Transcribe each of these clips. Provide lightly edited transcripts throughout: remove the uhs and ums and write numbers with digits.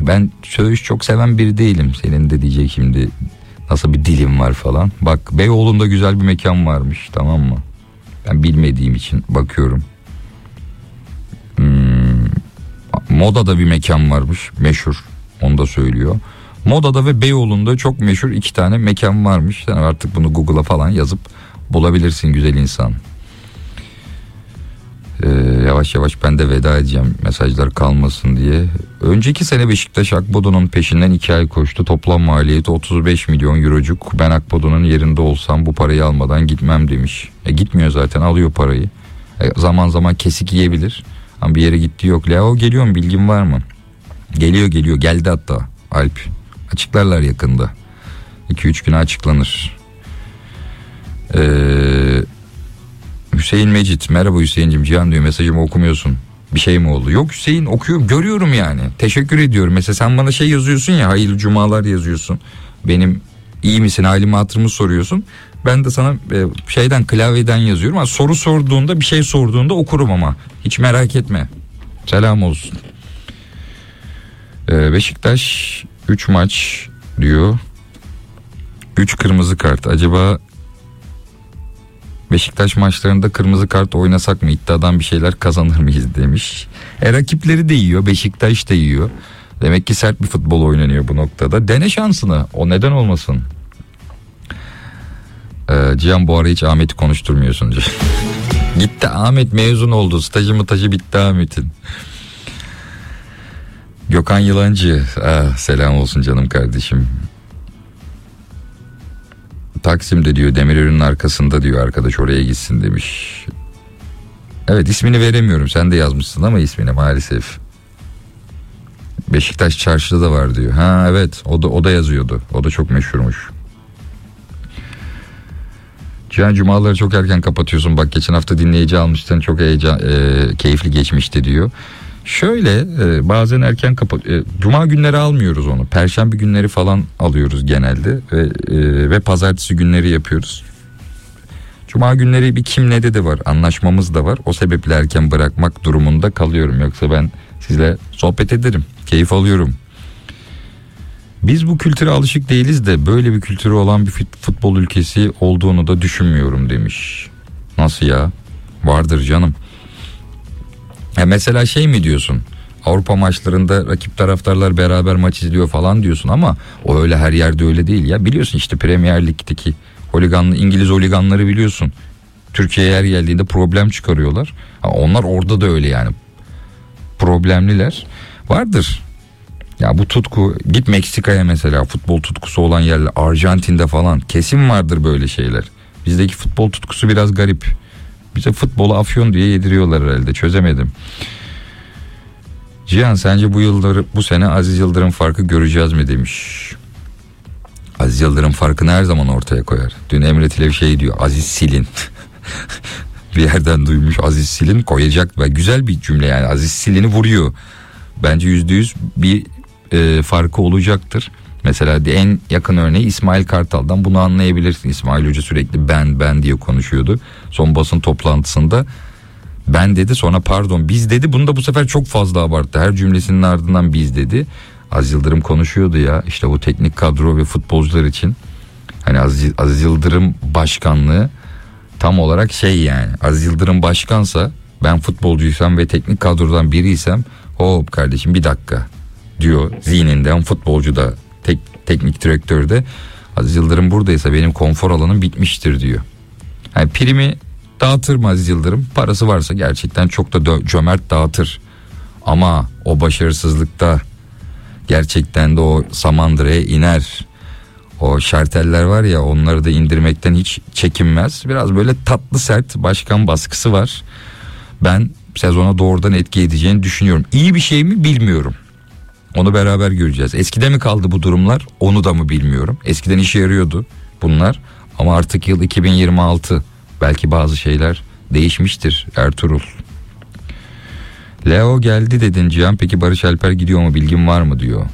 Ben söğüş çok seven biri değilim. Senin de diyecek şimdi nasıl bir dilim var falan. Bak Beyoğlu'nda güzel bir mekan varmış, tamam mı? Ben bilmediğim için bakıyorum. Moda'da bir mekan varmış meşhur, onu da söylüyor. Moda'da ve Beyoğlu'nda çok meşhur 2 tane mekan varmış. Sen artık bunu Google'a falan yazıp bulabilirsin güzel insan. Yavaş yavaş ben de veda edeceğim mesajlar kalmasın diye. Önceki sene Beşiktaş Akbodo'nun peşinden 2 ay koştu. Toplam maliyeti 35 milyon eurocuk. Ben Akbodo'nun yerinde olsam bu parayı almadan gitmem demiş. Gitmiyor zaten, alıyor parayı. Zaman zaman kesik yiyebilir. Ama bir yere gittiği yok. Leo geliyor mu, bilgin var mı? Geliyor geldi hatta Alp. Açıklarlar yakında. 2-3 güne açıklanır. Hüseyin Mecit, merhaba Hüseyin'cim, Cihan diyor mesajımı okumuyorsun. Bir şey mi oldu? Yok Hüseyin, okuyorum, görüyorum yani. Teşekkür ediyorum. Mesela sen bana şey yazıyorsun ya, hayırlı cumalar yazıyorsun. Benim iyi misin, halimi hatırımı soruyorsun. Ben de sana klavyeden yazıyorum. Yani soru sorduğunda, bir şey sorduğunda okurum ama. Hiç merak etme. Selam olsun. Beşiktaş 3 maç diyor. 3 kırmızı kart. Acaba Beşiktaş maçlarında kırmızı kart oynasak mı, iddiadan bir şeyler kazanır mıyız demiş. Rakipleri de yiyor, Beşiktaş da yiyor. Demek ki sert bir futbol oynanıyor bu noktada. Dene şansını, o neden olmasın. Cihan bu ara hiç Ahmet'i konuşturmuyorsun. Gitti Ahmet, mezun oldu, stajı bitti Ahmet'in. Gökhan Yılancı, selam olsun canım kardeşim. Taksim'de diyor, Demirören'in arkasında diyor, arkadaş oraya gitsin demiş. Evet, ismini veremiyorum, sen de yazmışsın ama ismini maalesef. Beşiktaş Çarşı'da da var diyor. Ha evet, o da yazıyordu, o da çok meşhurmuş. Cihan cumaları çok erken kapatıyorsun, bak geçen hafta dinleyici almıştın, çok keyifli geçmişti diyor. Şöyle bazen erken cuma günleri almıyoruz onu, perşembe günleri falan alıyoruz genelde ve pazartesi günleri yapıyoruz. Cuma günleri bir kimlede de var, anlaşmamız da var, o sebeple erken bırakmak durumunda kalıyorum, yoksa ben sizle sohbet ederim, keyif alıyorum. Biz bu kültüre alışık değiliz de böyle bir kültürü olan bir futbol ülkesi olduğunu da düşünmüyorum demiş. Nasıl ya? Vardır canım. Mesela şey mi diyorsun? Avrupa maçlarında rakip taraftarlar beraber maç izliyor falan diyorsun ama o öyle her yerde öyle değil ya. Biliyorsun işte Premier Lig'deki İngiliz holiganları biliyorsun. Türkiye'ye her geldiğinde problem çıkarıyorlar. Onlar orada da öyle yani. Problemliler. Vardır. Ya bu tutku, git Meksika'ya mesela, futbol tutkusu olan yerler, Arjantin'de falan kesin vardır böyle şeyler. Bizdeki futbol tutkusu biraz garip. Bize futbolu afyon diye yediriyorlar herhalde, çözemedim. Cihan sence bu sene Aziz Yıldırım farkı göreceğiz mi demiş. Aziz Yıldırım farkını her zaman ortaya koyar. Dün Emre Tilev şey diyor, Aziz Silin. Bir yerden duymuş, Aziz Silin koyacak ve güzel bir cümle yani, Aziz Silin'i vuruyor. Bence %100 bir farkı olacaktır. Mesela en yakın örneği İsmail Kartal'dan bunu anlayabilirsin. İsmail Hoca sürekli ben diye konuşuyordu. Son basın toplantısında ben dedi, sonra pardon biz dedi. Bunu da bu sefer çok fazla abarttı. Her cümlesinin ardından biz dedi. Aziz Yıldırım konuşuyordu ya, işte bu teknik kadro ve futbolcular için. Hani Aziz Yıldırım başkanlığı tam olarak şey yani. Aziz Yıldırım başkansa, ben futbolcuysam ve teknik kadrodan biriysem, hop kardeşim bir dakika diyor zihninden, futbolcu da teknik direktör de, Aziz Yıldırım buradaysa benim konfor alanım bitmiştir diyor. Yani primi dağıtır mı Aziz Yıldırım? Parası varsa gerçekten çok da cömert dağıtır. Ama o başarısızlıkta gerçekten de o Samandıra'ya iner. O şarteller var ya, onları da indirmekten hiç çekinmez. Biraz böyle tatlı sert başkan baskısı var. Ben sezona doğrudan etki edeceğini düşünüyorum. İyi bir şey mi bilmiyorum. Onu beraber göreceğiz. Eskide mi kaldı bu durumlar? Onu da mı bilmiyorum. Eskiden işe yarıyordu bunlar. Ama artık yıl 2026. Belki bazı şeyler değişmiştir Ertuğrul. Leo geldi dedin Cihan. Peki Barış Alper gidiyor mu? Bilgin var mı diyor.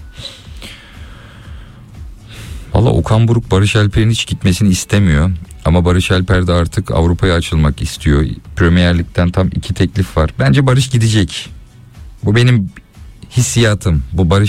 Valla Okan Buruk Barış Alper'in hiç gitmesini istemiyor. Ama Barış Alper de artık Avrupa'ya açılmak istiyor. Premier Lig'den tam 2 teklif var. Bence Barış gidecek. Bu benim hissiyatım. Bu Barış